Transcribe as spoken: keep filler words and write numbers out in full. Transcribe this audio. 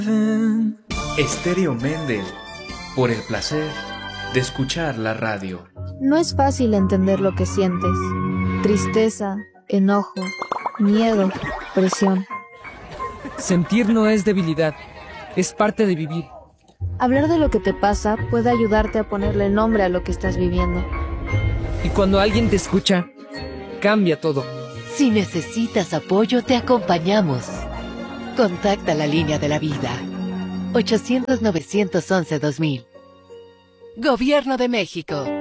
Estéreo Mendel, por el placer de escuchar la radio. No es fácil entender lo que sientes. Tristeza, enojo, miedo, presión. Sentir no es debilidad, es parte de vivir. Hablar de lo que te pasa puede ayudarte a ponerle nombre a lo que estás viviendo. Y cuando alguien te escucha, cambia todo. Si necesitas apoyo, te acompañamos. Contacta la línea de la vida. ochocientos, novecientos once, dos mil. Gobierno de México.